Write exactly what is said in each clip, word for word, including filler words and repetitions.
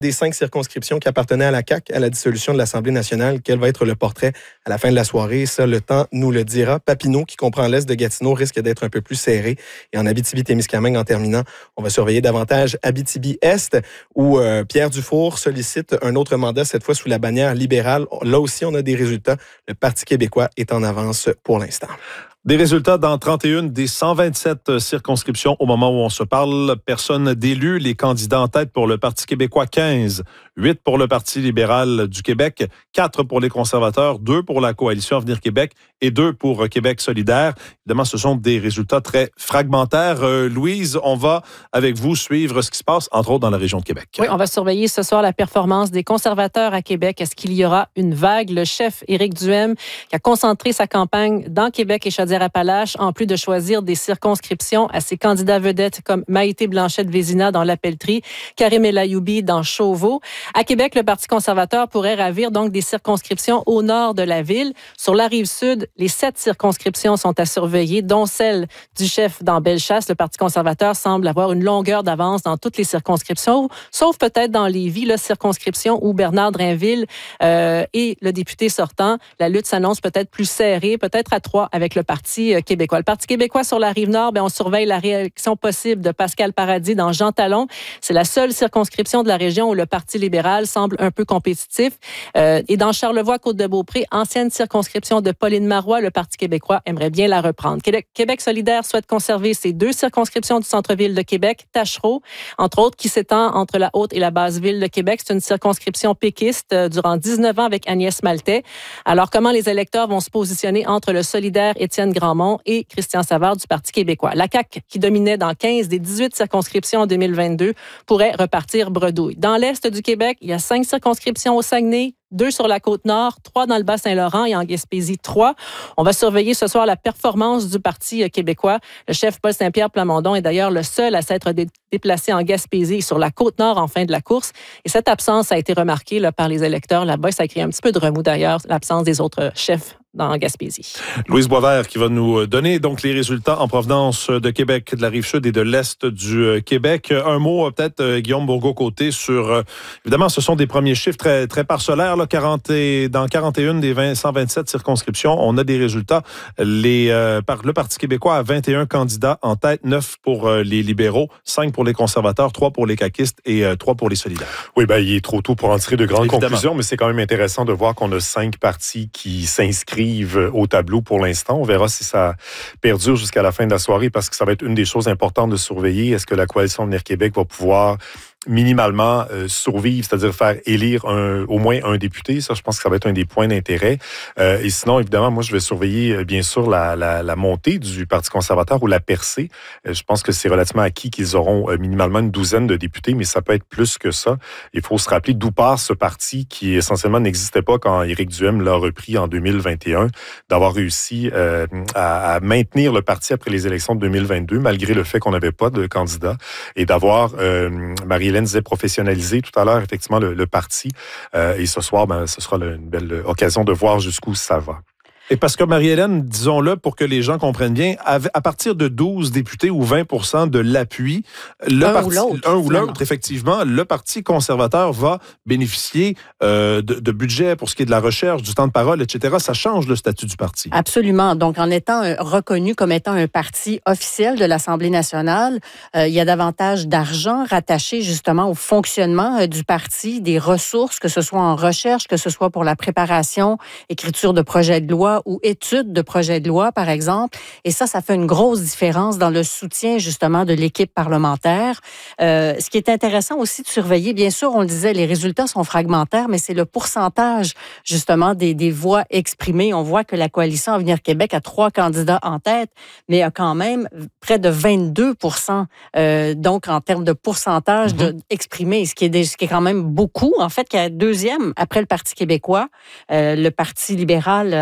des cinq circonscriptions qui appartenaient à la C A Q à la dissolution de l'Assemblée nationale. Quel va être le portrait à la fin de la soirée? Ça, le temps nous le dira. Papineau, qui comprend l'est de Gatineau, risque d'être un peu plus serré. Et en Abitibi-Témiscamingue, en terminant, on va surveiller davantage Abitibi-Est, où euh, Pierre Dufour sollicite un autre mandat, cette fois sous la bannière libérale. Là aussi, on a des résultats. Le Parti québécois est en avance pour l'instant. Des résultats dans trente et une des cent vingt-sept circonscriptions au moment où on se parle. Personne d'élu. Les candidats en tête pour le Parti québécois, quinze. huit pour le Parti libéral du Québec, quatre pour les conservateurs, deux pour la Coalition Avenir Québec et deux pour Québec solidaire. Évidemment, ce sont des résultats très fragmentaires. Euh, Louise, on va, avec vous, suivre ce qui se passe, entre autres, dans la région de Québec. Oui, on va surveiller ce soir la performance des conservateurs à Québec. Est-ce qu'il y aura une vague? Le chef Éric Duhem, qui a concentré sa campagne dans Québec et Chaudière-Appalaches, en plus de choisir des circonscriptions à ses candidats vedettes comme Maïté Blanchette-Vézina dans La Pelletrie, Karim El Ayoubi dans Chauveau. À Québec, le Parti conservateur pourrait ravir donc des circonscriptions au nord de la ville. Sur la rive sud, les sept circonscriptions sont à surveiller, dont celle du chef dans Bellechasse. Le Parti conservateur semble avoir une longueur d'avance dans toutes les circonscriptions, sauf peut-être dans Lévis, la circonscription où Bernard Drainville euh, est le député sortant. La lutte s'annonce peut-être plus serrée, peut-être à trois avec le Parti québécois. Le Parti québécois sur la rive nord, bien, on surveille la réélection possible de Pascal Paradis dans Jean Talon. C'est la seule circonscription de la région où le Parti libéral semble un peu compétitif. Euh, et dans Charlevoix-Côte-de-Beaupré, ancienne circonscription de Pauline Marois, le Parti québécois aimerait bien la reprendre. Québec, Québec solidaire souhaite conserver ses deux circonscriptions du centre-ville de Québec, Tachereau, entre autres, qui s'étend entre la haute et la basse-ville de Québec. C'est une circonscription péquiste euh, durant dix-neuf ans avec Agnès Maltais. Alors, comment les électeurs vont se positionner entre le solidaire Étienne Grandmont et Christian Savard du Parti québécois? La C A Q, qui dominait dans quinze des dix-huit circonscriptions en deux mille vingt-deux, pourrait repartir bredouille. Dans l'est du Québec, il y a cinq circonscriptions au Saguenay, deux sur la Côte-Nord, trois dans le Bas-Saint-Laurent et en Gaspésie, trois. On va surveiller ce soir la performance du Parti québécois. Le chef Paul Saint-Pierre Plamondon est d'ailleurs le seul à s'être dé- déplacé en Gaspésie et sur la Côte-Nord en fin de la course. Et cette absence a été remarquée là, par les électeurs là-bas. Ça a créé un petit peu de remous d'ailleurs, l'absence des autres chefs dans Gaspésie. Louise Boisvert qui va nous donner donc les résultats en provenance de Québec, de la Rive-Sud et de l'Est du Québec. Un mot peut-être, Guillaume Bourgault-Côté, sur... Évidemment, ce sont des premiers chiffres très, très parcellaires. Là, quarante et, dans quarante et une des vingt, cent vingt-sept circonscriptions, on a des résultats. Les, euh, par, le Parti québécois a vingt et un candidats en tête, neuf pour euh, les libéraux, cinq pour les conservateurs, trois pour les caquistes et euh, trois pour les solidaires. Oui, ben il est trop tôt pour en tirer de grandes Évidemment. conclusions, mais c'est quand même intéressant de voir qu'on a cinq partis qui s'inscrivent au tableau pour l'instant. On verra si ça perdure jusqu'à la fin de la soirée parce que ça va être une des choses importantes de surveiller. Est-ce que la Coalition Avenir Québec va pouvoir minimalement euh, survivre, c'est-à-dire faire élire un, au moins un député? Ça, je pense que ça va être un des points d'intérêt. Euh, et sinon, évidemment, moi, je vais surveiller, euh, bien sûr, la, la, la montée du Parti conservateur ou la percée. Euh, je pense que c'est relativement acquis qu'ils auront euh, minimalement une douzaine de députés, mais ça peut être plus que ça. Il faut se rappeler d'où part ce parti qui, essentiellement, n'existait pas quand Éric Duhem l'a repris en deux mille vingt et un, d'avoir réussi euh, à, à maintenir le parti après les élections de deux mille vingt-deux, malgré le fait qu'on n'avait pas de candidat, et d'avoir euh, Marie Hélène disait professionnaliser tout à l'heure, effectivement, le, le parti. Euh, et ce soir, ben, ce sera une belle occasion de voir jusqu'où ça va. Et parce que Marie-Hélène, disons-le pour que les gens comprennent bien, à partir de douze députés ou vingt pour cent de l'appui, le un parti, ou l'autre, un ou l'autre, effectivement, le Parti conservateur va bénéficier euh, de, de budget pour ce qui est de la recherche, du temps de parole, et cetera. Ça change le statut du parti. Absolument. Donc, en étant euh, reconnu comme étant un parti officiel de l'Assemblée nationale, euh, il y a davantage d'argent rattaché justement au fonctionnement euh, du parti, des ressources, que ce soit en recherche, que ce soit pour la préparation, écriture de projets de loi ou études de projets de loi, par exemple. Et ça, ça fait une grosse différence dans le soutien, justement, de l'équipe parlementaire. Euh, ce qui est intéressant aussi de surveiller, bien sûr, on le disait, les résultats sont fragmentaires, mais c'est le pourcentage, justement, des, des voix exprimées. On voit que la Coalition Avenir Québec a trois candidats en tête, mais a quand même près de vingt-deux pour cent, euh, donc en termes de pourcentage mm-hmm. de, exprimé, ce qui, est, ce qui est quand même beaucoup. En fait, qui est deuxième après le Parti québécois. Euh, le Parti libéral a environ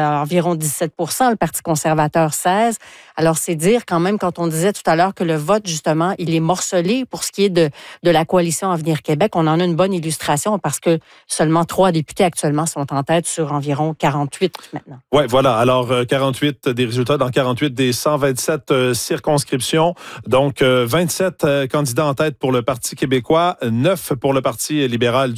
environ dix-sept pour cent, le Parti conservateur seize. Alors, c'est dire quand même, quand on disait tout à l'heure que le vote, justement, il est morcelé pour ce qui est de, de la coalition Avenir Québec, on en a une bonne illustration parce que seulement trois députés actuellement sont en tête sur environ quarante-huit maintenant. Oui, voilà. Alors, quarante-huit des résultats dans quarante-huit des cent vingt-sept euh, circonscriptions. Donc, euh, vingt-sept euh, candidats en tête pour le Parti québécois, neuf pour le Parti libéral